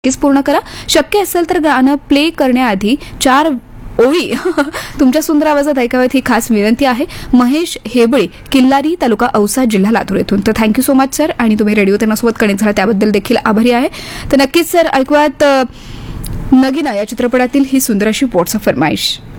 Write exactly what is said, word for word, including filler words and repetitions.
नक्कीच पूर्ण करा. शक्य असेल तर गाणं प्ले करण्याआधी चार ओळी तुमच्या सुंदर आवाजात ऐकाव्यात ही खास विनंती आहे. महेश हेबळे, किल्लारी, तालुका औसा, जिल्हा लातूर येथून. तर थँक्यू सो मच सर. आणि तुम्ही रेडिओ त्यांनासोबत कनेक्ट झाला त्याबद्दल देखील आभारी आहे. तर नक्कीच सर ऐकूयात नगीना या चित्रपटातील ही सुंदर अशी व्हॉट्सअप फरमाईश.